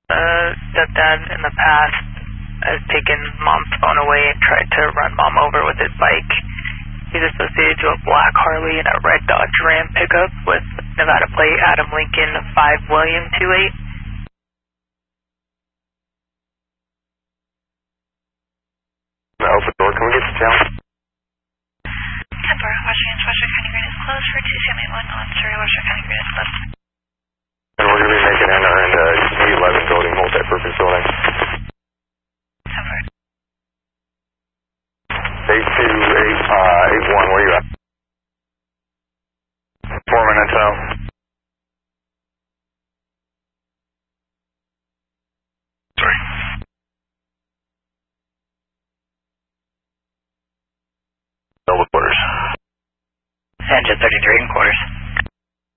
Stepdad in the past has taken mom's phone away and tried to run mom over with his bike. He's associated to a black Harley and a red Dodge Ram pickup with Nevada plate Adam Lincoln 5 William 28. Open door, can we get to town? 10-4, Washington County Green is closed for 2781 on Surrey, Washington County Green is closed. And we're going to be making an errand E11 building, multi-purpose building. 10-4. 8281, where you at? Foreman intel. Sorry. Double quarters. Engine 33 and quarters.